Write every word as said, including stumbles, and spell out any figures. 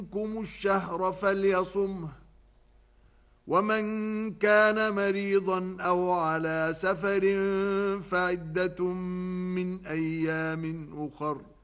منكم الشهر فليصمه، ومن كان مريضا أو على سفر فعدة من أيام أخر.